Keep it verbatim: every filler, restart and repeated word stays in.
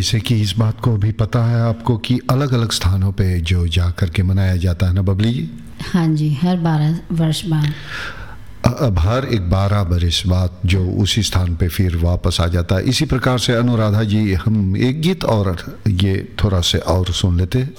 जैसे कि इस बात को भी पता है आपको कि अलग अलग स्थानों पे जो जा कर के मनाया जाता है ना बबली जी? हाँ जी, हर बारह वर्ष बाद। अब हर एक बारह बरस बाद जो उसी स्थान पे फिर वापस आ जाता है। इसी प्रकार से अनुराधा जी, हम एक गीत और ये थोड़ा से और सुन लेते